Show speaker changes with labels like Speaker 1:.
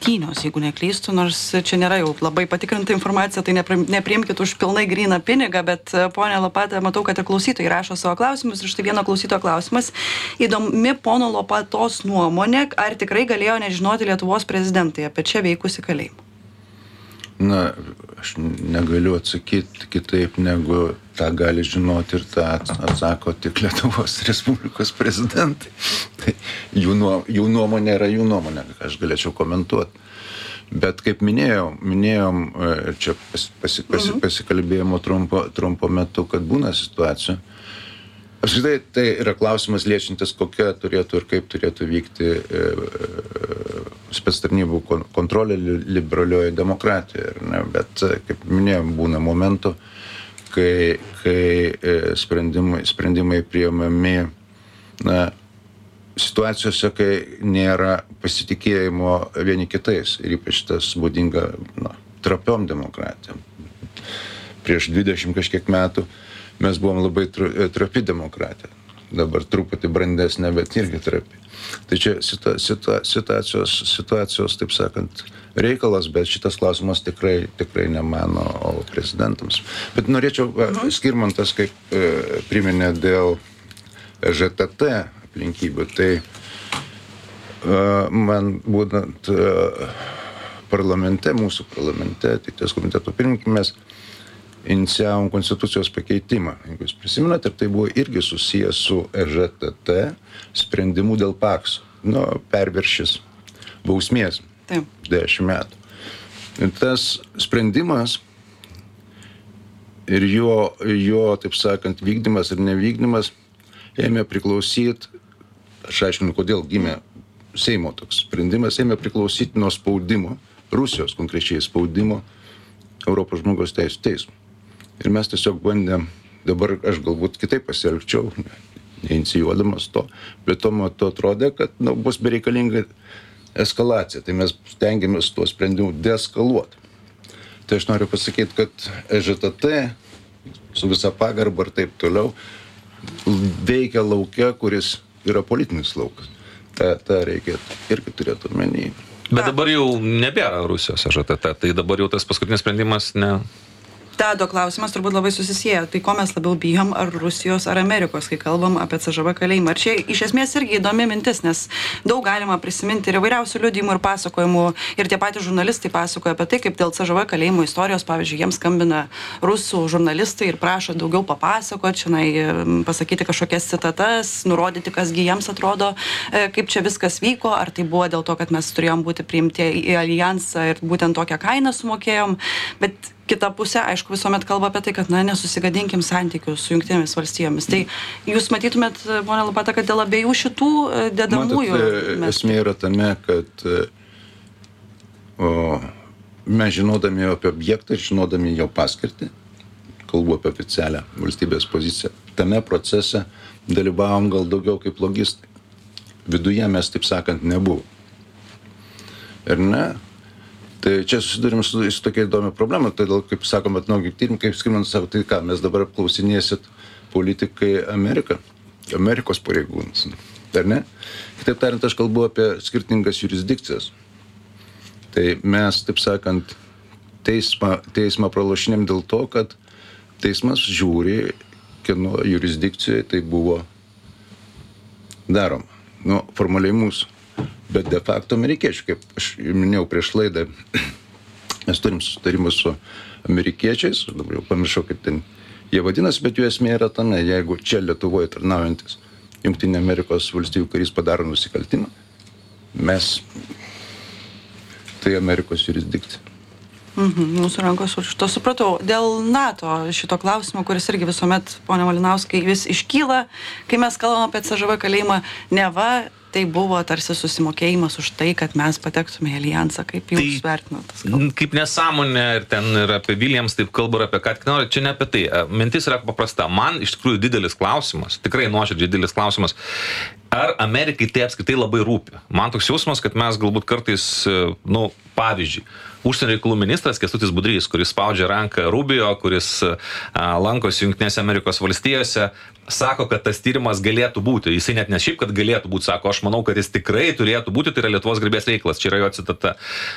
Speaker 1: 7, jeigu neklystu, nors čia nėra jau labai patikrinta informacija, tai nepriimkit už pilnai gryną pinigą, bet ponė Lopata, matau, kad ir klausytojai rašo savo klausimus ir štai vieno klausytojo klausimas. Įdomi pono Lopatos nuomonė, ar tikrai galėjo nežinoti Lietuvos prezidentai apie čia veikusi kalėjimą?
Speaker 2: Na, aš negaliu atsakyti kitaip, negu tą gali žinoti ir tą atsako tik Lietuvos Respublikos prezidentai. Tai jų nuomonė yra jų nuomonė, ką aš galėčiau komentuoti. Bet kaip minėjom, čia pasikalbėjimo trumpo metu, kad būna situacija. Apskritai, tai yra klausimas liečiantis, kokia turėtų ir kaip turėtų vykti spectarnybų kontrolė liberalioje demokratijoje. Bet, kaip minėjom, būna momentų, kai sprendimai priimami situacijose, kai nėra pasitikėjimo vieni kitais. Ir ypač tas būdinga trapiom demokratijom. Prieš 20 kažkiek metų mes buvom labai trapi demokratija. Dabar truputį brandesnė, bet irgi trapi. Tai čia situacijos, taip sakant, reikalas, bet šitas klausimas tikrai ne mano, o prezidentams. Bet norėčiau, Skirmantas, kaip priminė dėl ŽTT aplinkybių, tai man būtent mūsų parlamente, Teisės komiteto pirmininkai, mes inicijavom konstitucijos pakeitimą. Jeigu jūs prisimenat, ir tai buvo irgi susijęs su ŽTT sprendimu dėl pakso. Perviršis bausmės.
Speaker 1: Taip.
Speaker 2: 10 metų. Ir tas sprendimas ir jo, taip sakant, vykdymas ir nevykdymas ėmė priklausyti, aš aiškinu, kodėl gimė Seimo toks sprendimas, ėmė priklausyti nuo spaudimo, Rusijos konkrečiai spaudimo Europos žmogaus teisių teismo. Ir mes tiesiog bandėm, dabar aš galbūt kitaip pasielgčiau, neinicijuodamas to, bet tuo metu atrodė, kad bus bereikalinga eskalacija. Tai mes stengiamės tuo sprendimu deeskaluoti. Tai aš noriu pasakyti, kad ŽTT su visa pagarba ir taip toliau veikia lauke, kuris yra politinis laukas. Ta reikėtų irgi turėtų omeny.
Speaker 3: Bet dabar jau nebėra Rusijos ŽTT, tai dabar jau tas paskutinis sprendimas ne...
Speaker 1: Tado klausimas turbūt labai susisieja. Tai ko mes labiau bijom, ar Rusijos, ar Amerikos, kai kalbam apie CŽV kalėjimą. Ir čia iš esmės irgi įdomi mintis, nes daug galima prisiminti ir įvairiausių liudijimų ir pasakojimų. Ir tie patys žurnalistai pasakoja apie tai, kaip dėl CŽV kalėjimo istorijos, pavyzdžiui, jiems skambina rusų žurnalistai ir prašo daugiau papasakoti, pasakyti kažkokias citatas, nurodyti, kasgi jiems atrodo, kaip čia viskas vyko, ar tai buvo dėl to, kad mes turėjom būti priimti į alijansą ir būtent tokią kainą sumokėjom. Bet kita pusė, aišku, visuomet kalba apie tai, kad nesusigadinkim santykių su Jungtinėmis valstijomis. Tai jūs matytumėt, ponia Lopata, kad dėl abiejų šitų dedamųjų...
Speaker 2: Esmė yra tame, kad mes žinodami apie objektą ir žinodami jo paskirtį, kalbu apie oficialią valstybės poziciją, tame procese dalyvavom gal daugiau kaip logistai. Viduje mes, taip sakant, nebuvo. Ir ne? Tai čia susidurim su tokia įdomia problema, todėl, kaip sakoma, kaip Skirmantas sako, tai ką, mes dabar apklausinėsit politikai Amerikos pareigūnus, ar ne? Kitaip tariant, aš kalbu apie skirtingas jurisdikcijas. Tai mes, taip sakant, teismą pralošinėm dėl to, kad teismas žiūri, kieno jurisdikcijoje tai buvo daroma. Formaliai mūsų. Bet de facto amerikiečių, kaip aš minėjau prieš laidą, mes turim susitarimus su amerikiečiais, dabar jau pamiršau, kaip ten jie vadinasi, bet jų esmė yra tame, jeigu čia Lietuvoje tarnaujantis Jungtinių Amerikos valstybių karys padaro nusikaltimą, tai Amerikos jurisdikcija.
Speaker 1: Mūsų rankos už to supratau. Dėl NATO šito klausimo, kuris irgi visuomet, ponia Malinauskai, vis iškyla, kai mes kalbam apie CŽV kalėjimą, neva tai buvo tarsi susimokėjimas už tai, kad mes patektume į alijansą. Kaip jūs vertinat tas kalbas?
Speaker 3: Kaip nesąmonė, ir ten ir apie Williams taip kalba, ir apie ką tik nori, čia ne apie tai. Mintis yra paprasta. Man iš tikrųjų didelis klausimas, tikrai nuoširdžiai didelis klausimas, ar Amerikai tai apskritai labai rūpi. Man toks jausmas, kad mes galbūt kartais, pavyzdžiui, užsienio reikalų ministras Kęstutis Budrys, kuris spaudžia ranką Rubio, kuris lankosi Jungtinėse Amerikos valstijose, sako, kad tas tyrimas galėtų būti. Jisai net ne šiaip, kad galėtų būti, sako, aš manau, kad jis tikrai turėtų būti, tai yra Lietuvos garbės reikalas. Čia yra jo citata.